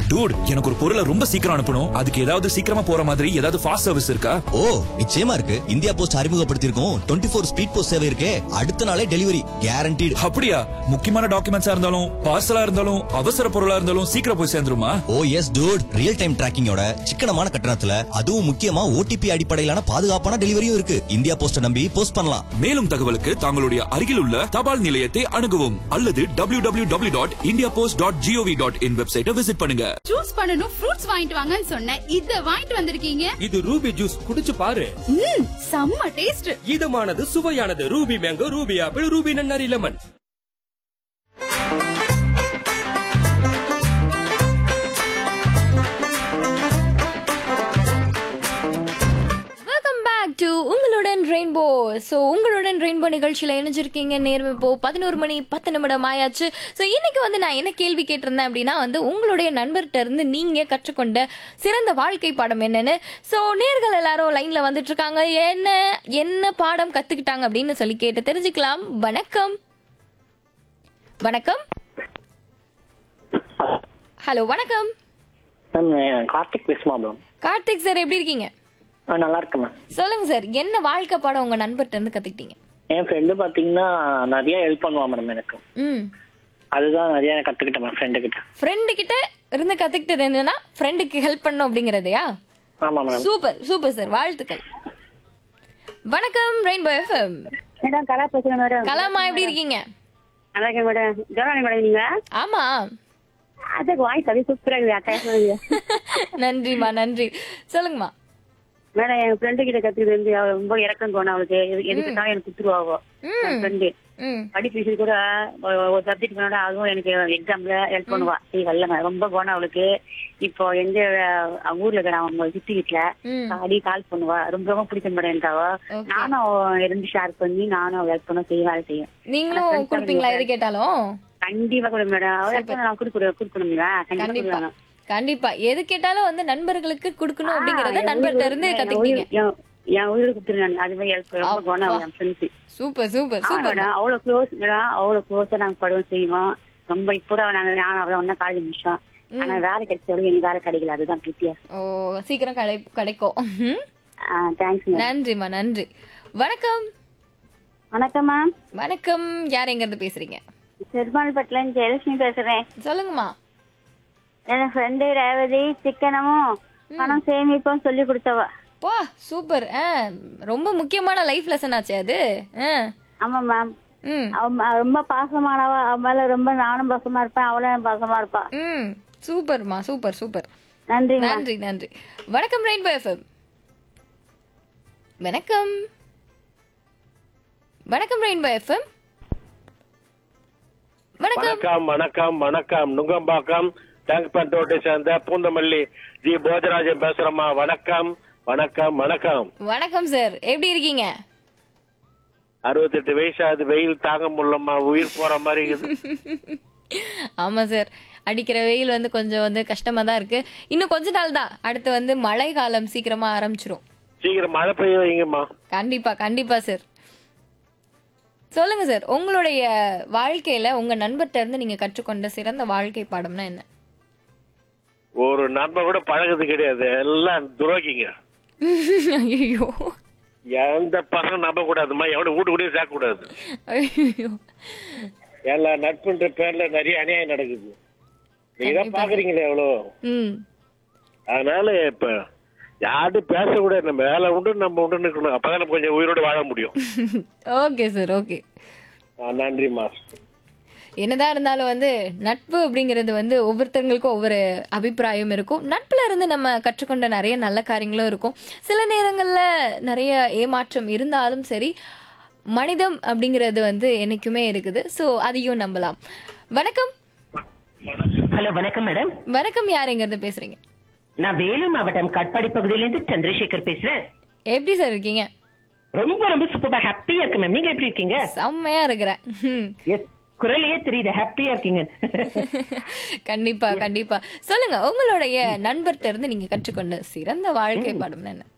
Dude, எனக்கு ஒரு பொருளை ரொம்ப சீக்கிரம் அனுப்பணும். அதுக்கு ஏதாவது சீக்கிரமா போற மாதிரி ஏதாவது ஃபாஸ்ட் சர்வீஸ் இருக்கா? ஓ, நிச்சயமா இருக்கு. இந்தியா போஸ்ட் அறிமுகப்படுத்தியிருக்கோம் 24 ஸ்பீட் போஸ்ட் சேவை இருக்கே. அடுத்த நாளே டெலிவரி கேரண்டீடு. அப்படியா? முக்கியமான டாக்குமெண்ட்ஸா இருந்தாலும் பார்சலா இருந்தாலும் அவசர பொருளா இருந்தாலும் சீக்கிரம் போய் சேர்ந்துருமா? ஓ எஸ் டூட், ரியல் டைம் டிராக்கிங்கோட சிக்கனமான கட்டணத்துல அதுவும் முக்கியமா ஓடிபி அடிப்படையிலான பாதுகாப்பான டெலிவரியும் இருக்கு. இந்தியா போஸ்ட் நம்பி போஸ்ட் பண்ணலாம். மேலும் தகவலுக்கு தங்களுடைய அருகில் உள்ள தபால் நிலையத்தை அணுகவும் அல்லது www.indiapost.gov.in வெப்சைட்டை விசிட் பண்ணுங்க. ஜூஸ் பண்ணனும் ஃப்ரூட்ஸ் வாங்கிட்டு வாங்கன்னு சொன்னேன். இத வாங்கிட்டு வந்திருக்கீங்க. இது ரூபி ஜூஸ், குடிச்சு பாரு. செம்ம taste. இதமானது, சுவையானது. Ruby mango, Ruby apple, Ruby நன்னாரி லெமன். உங்களுடன் ரெயின்போ. ஸோ உங்களுடன் ரெயின்போ நிகழ்ச்சியில் இணைஞ்சிருக்கீங்க. நேரம் இப்போ 11 மணி 10 நிமிடம் ஆயாச்சு. ஸோ இன்னைக்கு வந்து நான் என்ன கேள்வி கேட்டிருந்தேன் அப்படின்னா வந்து உங்களுடைய நண்பர்கிட்ட இருந்து நீங்க கற்றுக்கொண்ட சிறந்த வாழ்க்கை பாடம் என்னன்னு. ஸோ நேர்கள் எல்லாரும் லைன்ல வந்துட்டு இருக்காங்க. என்ன என்ன பாடம் கத்துக்கிட்டாங்க அப்படின்னு சொல்லி கேட்டு தெரிஞ்சுக்கலாம். வணக்கம். வணக்கம். ஹலோ, வணக்கம். கார்த்திக் பேசுமா? கார்த்திக் சார், எப்படி இருக்கீங்க? நல்லா இருக்கேன். சொல்லுங்க சார், என்ன வாழ்க்கை பாடம் உங்க நண்பர்கிட்ட இருந்து கத்துக்கிட்டீங்க? என் ஃப்ரெண்டு பாத்தீங்கன்னா நிறைய ஹெல்ப் பண்ணுவான் மேடம் எனக்கு. அதுதான் நிறைய கத்துக்கிட்டேன் ஃப்ரெண்டு கிட்ட. ஃப்ரெண்டு கிட்ட இருந்து கத்துக்கிட்டது என்னன்னா ஃப்ரெண்டுக்கு ஹெல்ப் பண்ணணும் அப்படிங்கறதையா? ஆமா மேடம். சூப்பர் சூப்பர் சார், வாழ்த்துக்கள். வணக்கம் ரெயின்போ எஃப்எம். மேடம் கலா பேசுறேன் மேடம். கலாமா, எப்படி இருக்கீங்க? நல்லா இருக்கேன் மேடம். ஜோரானி மேடம் நீங்க? ஆமா. அதுக்கு வாய்ஸ் அப்படியே சூப்பரா இருக்குது அக்கா. நன்றிமா, நன்றி. சொல்லுங்கம்மா. மேடம் என் ஃப்ரெண்டு கிட்ட கத்துக்கிட்டு வந்து ரொம்ப இறக்கம் தோணும் அவளுக்கு. எதுக்குதான் எனக்கு குத்துருவாவோ ஃப்ரெண்டு. படிப்பு விஷயம் கூட ஒரு சப்ஜெக்ட் பண்ணோட அதுவும் எனக்கு எக்ஸாம்ல ஹெல்ப் பண்ணுவா. வரல ரொம்ப போனா அவளுக்கு. இப்போ எங்க ஊர்ல இருக்கிற அவங்க சித்தி வீட்டுல அடி கால் பண்ணுவா. ரொம்ப ரொம்ப பிடிச்ச மேடம் எனக்கு அவ. நானும் இருந்து ஷேர் பண்ணி நானும் ஹெல்ப் பண்ண வேலை செய்யும். நீங்களும் கொடுப்பீங்களா எது கேட்டாலும்? கண்டிப்பா கூட மேடம். அவளுக்கு நான் கொடுக்கணுங்களா? கண்டிப்பா கண்டிப்பா. எது கேட்டாலும் வந்து நண்பர்களுக்கு கொடுக்கணும் அப்படிங்கறத நண்பர்கிட்ட இருந்து கத்துக்கிட்டீங்க. என் உயிருக்கு கொடுத்துருங்க. அது மாதிரி ரொம்ப குணம் என் ஃப்ரெண்ட்ஸ். Super super super. அவ்வளவு க்ளோஸ் மேடம். அவ்வளவு க்ளோஸா நாங்க படுவோம் செய்வோம். ரொம்ப இப்போ நாங்க அவளை ஒன்னா காலேஜ் முடிச்சோம். ஆனா வேலை கிடைச்சாலும் எனக்கு வேலை கிடைக்கல. அதுதான் வித்தியாசம். ஓ, சீக்கிரம் கிடைக்கும். தேங்க்ஸ். நன்றிமா, நன்றி. வணக்கம். வணக்கம் மேம். வணக்கம். யார் எங்க இருந்து பேசுறீங்க? பெருமாள்பட்டில ஜெயலட்சுமி பேசுறேன். சொல்லுங்கம்மா. என் ஃப்ரெண்டு ரேவதி சிக்கனமும் பணம் சேமிப்பும் சொல்லி கொடுத்தவ. பா, சூப்பர். ரொம்ப முக்கியமான லைஃப் லெசன் ஆச்சு அது. ஆமா மேம். ரொம்ப பாசமானவ. அவ மேல ரொம்ப நானும் பாசமா இருப்பேன், அவளும் பாசமா இருப்பா. சூப்பர்மா, சூப்பர் சூப்பர். நன்றி நன்றி நன்றி. வணக்கம் ரெயின்போ எஃப்எம். வணக்கம். வணக்கம் ரெயின்போ எஃப்எம். வணக்கம் வணக்கம் வணக்கம். நுங்கம்பாக்கம் டேங்க்பேட்டை சேர்ந்த பூந்தமல்லி ஜி போஜராஜன் பேசுறமா. வணக்கம் வணக்கம் வணக்கம். வணக்கம் சார், எப்படி இருக்கீங்க? 68 வயசாது, வெயில் தாங்க முடியலமா, உயிர் போற மாதிரி இருக்குது. ஆமா சார், அடிக்கிற வெயில் வந்து கொஞ்சம் வந்து கஷ்டமா தான் இருக்கு. இன்னும் கொஞ்ச நாள் தான், அடுத்து வந்து மழை காலம் சீக்கிரமா ஆரம்பிச்சிரும். சீக்கிரம் மழை பெய்ய வைங்கம்மா. கண்டிப்பா கண்டிப்பா சார். சொல்லுங்க சார், உங்களுடைய வாழ்க்கையில உங்க நண்பர்கிட்ட இருந்து நீங்க கற்றுக்கொண்ட சிறந்த வாழ்க்கை பாடம்னா என்ன? ஒரு நண்பர் கூட பழகுது கிடையாது, எல்லாம் துரோகிங்க. ஐயோ, எந்த பசங்க நம்ப கூடாதுமா, எவனை வீட்டு கூட சேர்க்க கூடாது. ஐயோ, எல்லா நட்புன்ற பேர்ல நிறைய அநியாயம் நடக்குது. நீங்க தான் பாக்குறீங்களே எவ்வளோ. அதனால இப்ப யாரும் பேசக்கூடாது. நம்ம வேலை உண்டு, நம்ம உண்டு நிக்கணும். அப்பதான் நம்ம கொஞ்சம் உயிரோடு வாழ முடியும். Okay sir, okay. நன்றிமா. என்னதான் இருந்தாலும் வந்து நட்பு அப்படிங்கிறது வந்து ஒவ்வொருத்தவங்களுக்கும் ஒவ்வொரு அபிப்பிராயம் இருக்கும். நட்புல இருந்து நம்ம கற்றுக்கொண்ட நிறைய நல்ல காரியங்களும் இருக்கும். சில நேரங்கள்ல நிறைய ஏமாற்றம் இருந்தாலும் சரி, மனிதம் அப்படிங்கிறது வந்து என்னைக்குமே இருக்குது. ஸோ அதையும் நம்பலாம். வணக்கம். ஹலோ, வணக்கம் மேடம். வணக்கம். யார் எங்க இருந்து பேசுறீங்க? நான் வேலூர் மாவட்டம் காட்பாடி பகுதியிலிருந்து சந்திரசேகர் பேசுறேன். எப்படி சார் இருக்கீங்க? ரொம்ப ரொம்ப சூப்பரா ஹாப்பியா இருக்கு மேம். நீங்க எப்படி இருக்கீங்க? செம்மையா இருக்கிறேன். குரலையே தெரியுது, ஹாப்பியா இருக்கீங்க. கண்டிப்பா கண்டிப்பா. சொல்லுங்க, உங்களுடைய நண்பர்கிட்ட இருந்து நீங்க கற்றுக்கொண்ட சிறந்த வாழ்க்கை பாடம் என்ன?